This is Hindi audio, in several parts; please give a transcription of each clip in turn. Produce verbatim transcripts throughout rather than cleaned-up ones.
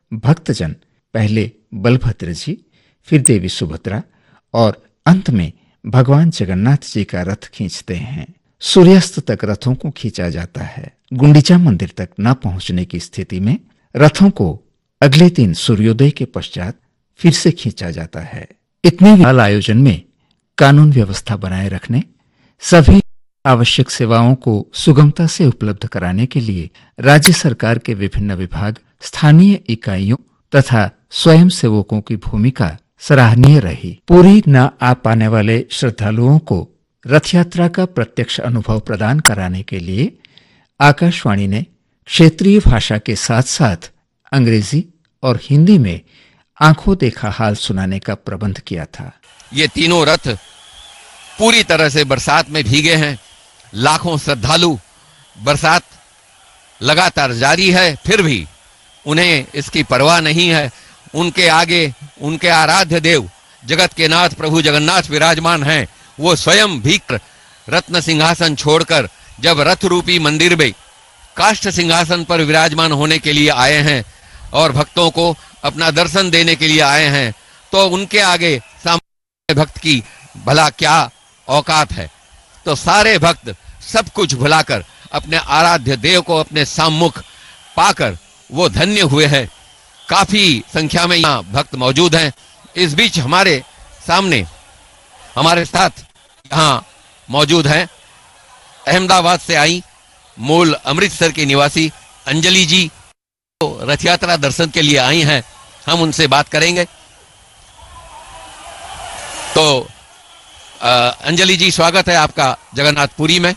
भक्तजन पहले बलभद्र जी, फिर देवी सुभद्रा और अंत में भगवान जगन्नाथ जी का रथ खींचते हैं। सूर्यास्त तक रथों को खींचा जाता है। गुंडीचा मंदिर तक न पहुंचने की स्थिति में रथों को अगले दिन सूर्योदय के पश्चात फिर से खींचा जाता है। इतने विशाल आयोजन में कानून व्यवस्था बनाए रखने, सभी आवश्यक सेवाओं को सुगमता से उपलब्ध कराने के लिए राज्य सरकार के विभिन्न विभाग, स्थानीय इकाइयों तथा स्वयं सेवकों की भूमिका सराहनीय रही। पूरी न आ पाने वाले श्रद्धालुओं को रथ यात्रा का प्रत्यक्ष अनुभव प्रदान कराने के लिए आकाशवाणी ने क्षेत्रीय भाषा के साथ साथ अंग्रेजी और हिंदी में आंखों देखा हाल सुनाने का प्रबंध किया था। ये तीनों रथ पूरी तरह से बरसात में भीगे हैं। लाखों श्रद्धालु, बरसात लगातार जारी है, फिर भी उन्हें इसकी परवाह नहीं है। उनके आगे उनके आराध्य देव जगत के नाथ प्रभु जगन्नाथ विराजमान हैं। वो स्वयं भीग रत्न सिंहासन छोड़कर जब रथ रूपी मंदिर में काष्ठ सिंहासन पर विराजमान होने के लिए आए हैं और भक्तों को अपना दर्शन देने के लिए आए हैं, तो उनके आगे सामान्य भक्त की भला क्या औकात है। तो सारे भक्त सब कुछ भुलाकर अपने आराध्य देव को अपने सम्मुख पाकर वो धन्य हुए हैं। काफी संख्या में यहाँ भक्त मौजूद हैं। इस बीच हमारे सामने हमारे साथ यहाँ मौजूद हैं अहमदाबाद से आई, मूल अमृतसर की निवासी अंजलि जी, तो रथ यात्रा दर्शन के लिए आई हैं। हम उनसे बात करेंगे। तो आ, अंजलि जी, स्वागत है आपका जगन्नाथपुरी में।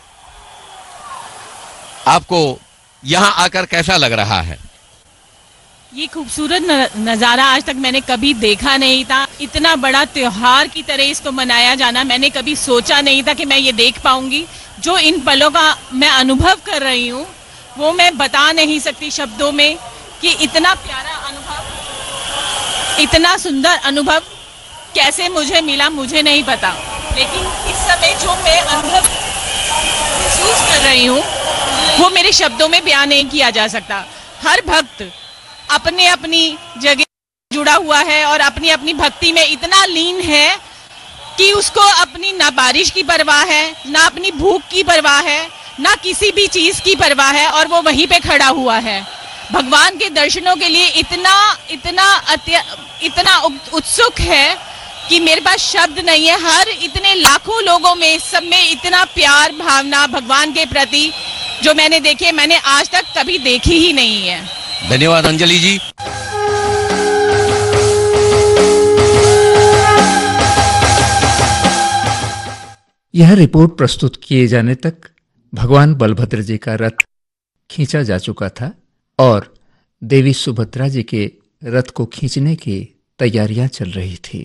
आपको यहां आकर कैसा लग रहा है? ये खूबसूरत नज़ारा आज तक मैंने कभी देखा नहीं था। इतना बड़ा त्योहार की तरह इसको मनाया जाना मैंने कभी सोचा नहीं था कि मैं ये देख पाऊंगी। जो इन पलों का मैं अनुभव कर रही हूँ वो मैं बता नहीं सकती शब्दों में कि इतना प्यारा अनुभव, इतना सुंदर अनुभव कैसे मुझे मिला मुझे नहीं पता। लेकिन इस समय जो मैं अनुभव महसूस कर रही हूँ वो मेरे शब्दों में बयान नहीं किया जा सकता। हर भक्त अपने अपनी जगह जुड़ा हुआ है और अपनी अपनी भक्ति में इतना लीन है कि उसको अपनी ना बारिश की परवाह है, ना अपनी भूख की परवाह है, ना किसी भी चीज की परवाह है, और वो वहीं पे खड़ा हुआ है। भगवान के दर्शनों के लिए इतना इतना अत्य, इतना उत्सुक है कि मेरे पास शब्द नहीं है। हर इतने लाखों लोगों में, सब में इतना प्यार भावना भगवान के प्रति जो मैंने देखे, मैंने आज तक कभी देखी ही नहीं है। धन्यवाद अंजलि जी। यह रिपोर्ट प्रस्तुत किए जाने तक भगवान बलभद्र जी का रथ खींचा जा चुका था और देवी सुभद्रा जी के रथ को खींचने की तैयारियां चल रही थी।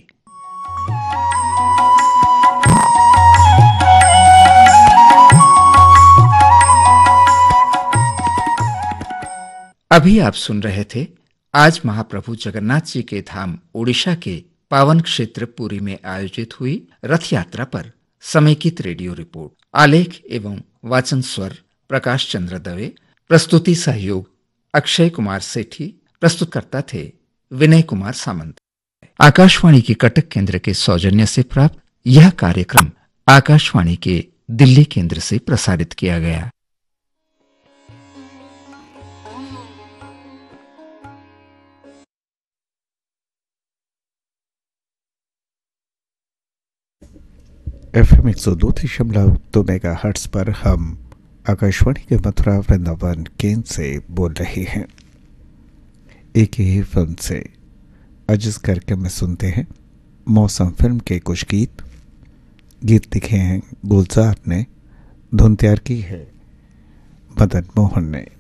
अभी आप सुन रहे थे आज महाप्रभु जगन्नाथ जी के धाम ओडिशा के पावन क्षेत्र पुरी में आयोजित हुई रथ यात्रा पर समेकित रेडियो रिपोर्ट। आलेख एवं वाचन स्वर प्रकाश चंद्र दवे, प्रस्तुति सहयोग अक्षय कुमार सेठी, प्रस्तुतकर्ता थे विनय कुमार सामंत। आकाशवाणी के कटक केंद्र के सौजन्य से प्राप्त यह कार्यक्रम आकाशवाणी के दिल्ली केंद्र से प्रसारित किया गया। एफ एम एक सौ दो दशमलव दो मेगा हर्ट्स पर हम आकाशवाणी के मथुरा वृंदावन केंद्र से बोल रहे हैं। एक ही फिल्म से आज इस कार्यक्रम में सुनते हैं मौसम फिल्म के कुछ गीत। गीत लिखे हैं गुलजार ने, धुन तैयार की है मदन मोहन ने।